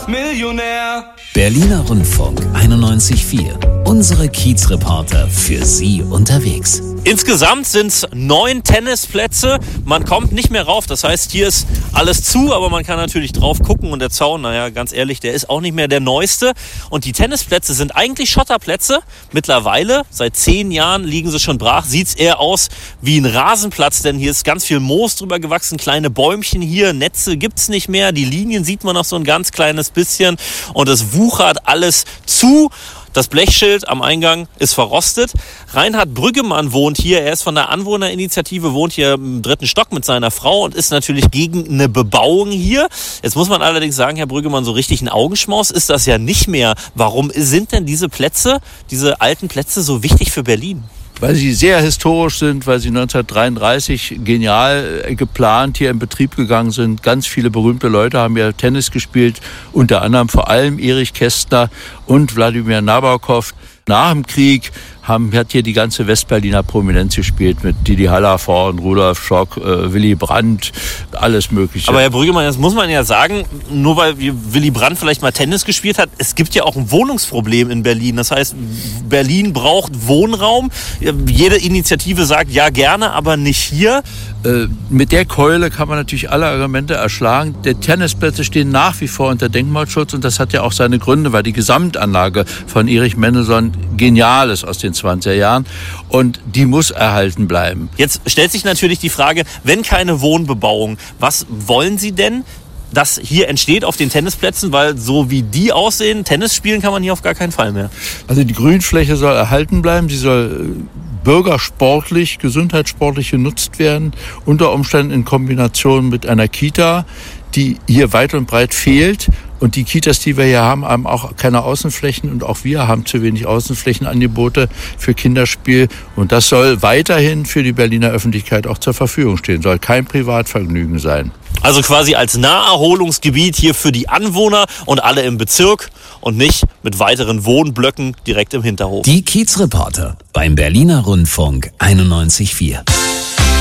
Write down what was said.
fast Millionär. Berliner Rundfunk 91.4. Unsere Kiezreporter für Sie unterwegs. Insgesamt sind es 9 Tennisplätze. Man kommt nicht mehr rauf. Das heißt, hier ist alles zu, aber man kann natürlich drauf gucken. Und der Zaun, naja, ganz ehrlich, der ist auch nicht mehr der neueste. Und die Tennisplätze sind eigentlich Schotterplätze. Mittlerweile, seit 10 Jahren, liegen sie schon brach. Sieht es eher aus wie ein Rasenplatz, denn hier ist ganz viel Moos drüber gewachsen. Kleine Bäumchen hier, Netze gibt's nicht mehr. Die Linien sieht man noch so ein ganz kleines bisschen. Und es wuchert alles zu. Das Blechschild am Eingang ist verrostet. Reinhard Brüggemann wohnt hier. Er ist von der Anwohnerinitiative, wohnt hier im 3. Stock mit seiner Frau und ist natürlich gegen eine Bebauung hier. Jetzt muss man allerdings sagen, Herr Brüggemann, so richtig ein Augenschmaus ist das ja nicht mehr. Warum sind denn diese Plätze, diese alten Plätze so wichtig für Berlin? Weil sie sehr historisch sind, weil sie 1933 genial geplant hier in Betrieb gegangen sind. Ganz viele berühmte Leute haben ja Tennis gespielt, unter anderem vor allem Erich Kästner und Wladimir Nabokov. Nach dem Krieg hat hier die ganze Westberliner Prominenz gespielt mit Didi Hallervorden, Rudolf Schock, Willy Brandt, alles Mögliche. Aber Herr Brüggemann, das muss man ja sagen, nur weil Willy Brandt vielleicht mal Tennis gespielt hat, es gibt ja auch ein Wohnungsproblem in Berlin. Das heißt, Berlin braucht Wohnraum. Jede Initiative sagt, ja gerne, aber nicht hier. Mit der Keule kann man natürlich alle Argumente erschlagen. Die Tennisplätze stehen nach wie vor unter Denkmalschutz und das hat ja auch seine Gründe, weil die Gesamtanlage von Erich Mendelsohn genial ist aus den 20er Jahren und die muss erhalten bleiben. Jetzt stellt sich natürlich die Frage, wenn keine Wohnbebauung, was wollen Sie denn, das hier entsteht auf den Tennisplätzen? Weil so wie die aussehen, Tennis spielen kann man hier auf gar keinen Fall mehr. Also die Grünfläche soll erhalten bleiben, sie soll bürgersportlich, gesundheitssportlich genutzt werden, unter Umständen in Kombination mit einer Kita, die hier weit und breit fehlt. Und die Kitas, die wir hier haben auch keine Außenflächen und auch wir haben zu wenig Außenflächenangebote für Kinderspiel. Und das soll weiterhin für die Berliner Öffentlichkeit auch zur Verfügung stehen, soll kein Privatvergnügen sein. Also quasi als Naherholungsgebiet hier für die Anwohner und alle im Bezirk und nicht mit weiteren Wohnblöcken direkt im Hinterhof. Die Kiezreporter beim Berliner Rundfunk 91.4.